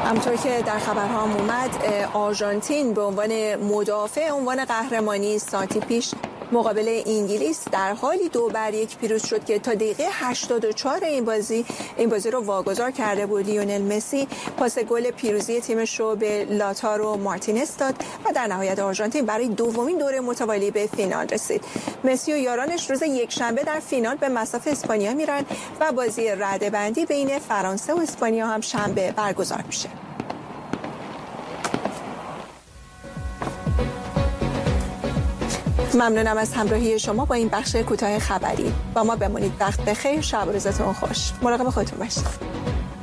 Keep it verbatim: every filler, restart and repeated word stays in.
همونطور که در خبرها هم اومد، آرژانتین به عنوان مدافع عنوان قهرمانی ساعتی پیش مقابل انگلیس در حالی دو بر یک پیروز شد که تا دقیقه هشتاد و چهار این بازی این بازی رو واگذار کرده بود. لیونل مسی پاس گل پیروزی تیمش رو به لاتارو مارتینز داد و در نهایت آرژانتین برای دومین دوره متوالی به فینال رسید. مسی و یارانش روز یکشنبه در فینال به مصاف اسپانیا میرن و بازی رده‌بندی بین فرانسه و اسپانیا هم شنبه برگزار میشه. ممنونم از همراهی شما با این بخش کوتاه خبری. با ما بمونید. وقت بخیر، شب و روزتون خوش. مراقب خودتون باشید.